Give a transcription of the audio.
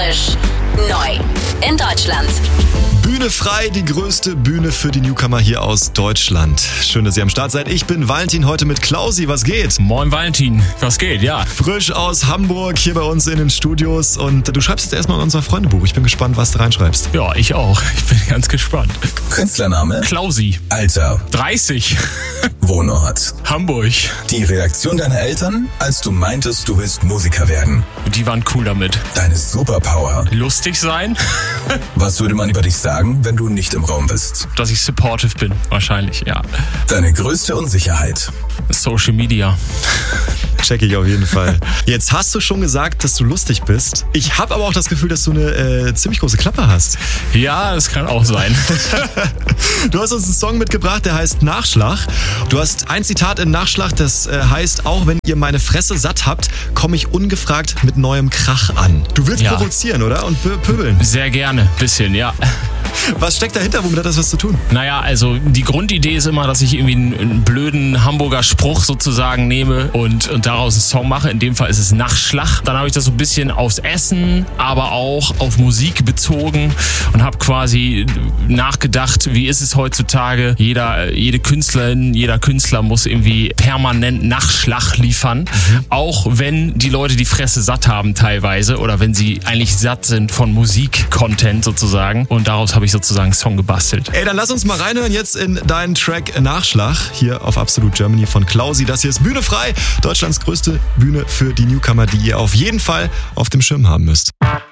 Frisch. Neu. In Deutschland. Bühne frei, die größte Bühne für die Newcomer hier aus Deutschland. Schön, dass ihr am Start seid. Ich bin Valentin, heute mit Klausi. Was geht? Moin Valentin, was geht? Ja. Frisch aus Hamburg, hier bei uns in den Studios. Und du schreibst jetzt erstmal in unser Freundebuch. Ich bin gespannt, was du reinschreibst. Ja, ich auch. Ich bin ganz gespannt. Künstlername? Klausi. Alter? 30. Wohnort? Hamburg. Die Reaktion deiner Eltern, als du meintest, du willst Musiker werden? Die waren cool damit. Deine Superpower? Lustig sein? Was würde man über dich sagen, wenn du nicht im Raum bist? Dass ich supportive bin, wahrscheinlich, ja. Deine größte Unsicherheit? Social Media. Check ich auf jeden Fall. Jetzt hast du schon gesagt, dass du lustig bist. Ich habe aber auch das Gefühl, dass du eine ziemlich große Klappe hast. Ja, das kann auch sein. Du hast uns einen Song mitgebracht, der heißt Nachschlag. Du hast ein Zitat in Nachschlag, das heißt, auch wenn ihr meine Fresse satt habt, komme ich ungefragt mit neuem Krach an. Du willst provozieren, oder? Und pöbeln. Sehr gerne, bisschen, ja. Was steckt dahinter? Womit hat das was zu tun? Naja, also die Grundidee ist immer, dass ich irgendwie einen blöden Hamburger Spruch sozusagen nehme und daraus einen Song mache. In dem Fall ist es Nachschlag. Dann habe ich das so ein bisschen aufs Essen, aber auch auf Musik bezogen und habe quasi nachgedacht, wie ist es heutzutage? Jede Künstlerin, jeder Künstler muss irgendwie permanent Nachschlag liefern. Auch wenn die Leute die Fresse satt haben teilweise oder wenn sie eigentlich satt sind von Musik-Content sozusagen. Und daraus habe ich sozusagen einen Song gebastelt. Ey, dann lass uns mal reinhören jetzt in deinen Track Nachschlag hier auf Absolut Germany von Klausi. Das hier ist Bühne frei, Deutschlands größte Bühne für die Newcomer, die ihr auf jeden Fall auf dem Schirm haben müsst.